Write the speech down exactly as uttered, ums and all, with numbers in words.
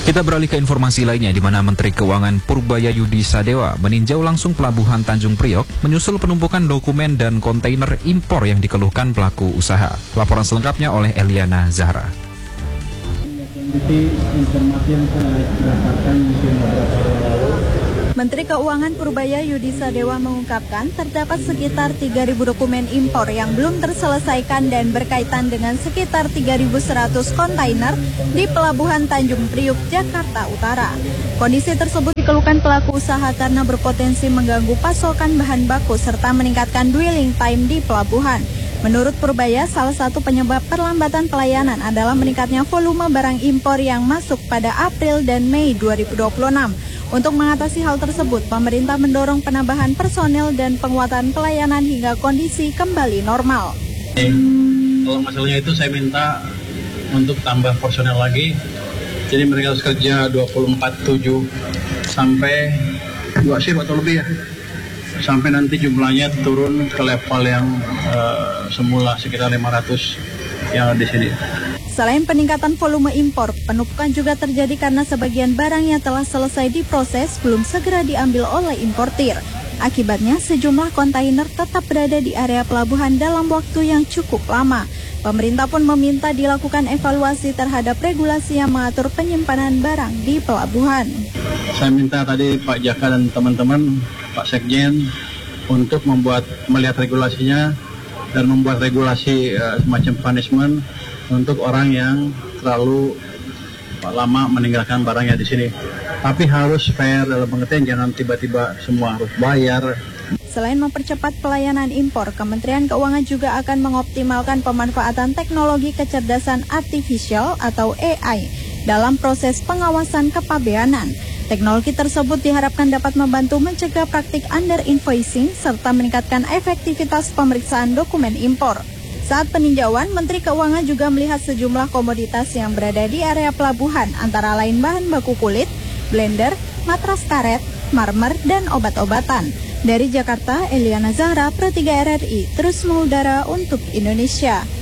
Kita beralih ke informasi lainnya, di mana Menteri Keuangan Purbayayudi Sadewa meninjau langsung Pelabuhan Tanjung Priok menyusul penumpukan dokumen dan kontainer impor yang dikeluhkan pelaku usaha. Laporan selengkapnya oleh Eliana Zahra. Informasi yang saya dapatkan mungkin beberapa hari lalu, Menteri Keuangan Purbayayudi Sadewa mengungkapkan terdapat sekitar tiga ribu dokumen impor yang belum terselesaikan dan berkaitan dengan sekitar tiga ribu seratus kontainer di Pelabuhan Tanjung Priok, Jakarta Utara. Kondisi tersebut dikeluhkan pelaku usaha karena berpotensi mengganggu pasokan bahan baku serta meningkatkan dwelling time di pelabuhan. Menurut Purbaya, salah satu penyebab perlambatan pelayanan adalah meningkatnya volume barang impor yang masuk pada April dan Mei dua ribu dua puluh enam. Untuk mengatasi hal tersebut, pemerintah mendorong penambahan personel dan penguatan pelayanan hingga kondisi kembali normal. Kalau masalahnya itu saya minta untuk tambah personel lagi, jadi mereka harus kerja dua puluh empat tujuh sampai dua shift atau lebih ya, sampai nanti jumlahnya turun ke level yang uh, semula sekitar lima ratus yang ada di sini. Selain peningkatan volume impor, penumpukan juga terjadi karena sebagian barang yang telah selesai diproses belum segera diambil oleh importir. Akibatnya, sejumlah kontainer tetap berada di area pelabuhan dalam waktu yang cukup lama. Pemerintah pun meminta dilakukan evaluasi terhadap regulasi yang mengatur penyimpanan barang di pelabuhan. Saya minta tadi Pak Jaka dan teman-teman, Pak Sekjen, untuk membuat melihat regulasinya dan membuat regulasi uh, semacam punishment untuk orang yang terlalu lama meninggalkan barangnya di sini. Tapi harus fair dalam pengertian jangan tiba-tiba semua harus bayar. Selain mempercepat pelayanan impor, Kementerian Keuangan juga akan mengoptimalkan pemanfaatan teknologi kecerdasan artifisial atau A I dalam proses pengawasan kepabeanan. Teknologi tersebut diharapkan dapat membantu mencegah praktik under invoicing serta meningkatkan efektivitas pemeriksaan dokumen impor. Saat peninjauan, Menteri Keuangan juga melihat sejumlah komoditas yang berada di area pelabuhan, antara lain bahan baku kulit, blender, matras karet, marmer, dan obat-obatan. Dari Jakarta, Eliana Zahra, Pro tiga R R I, terus mengudara untuk Indonesia.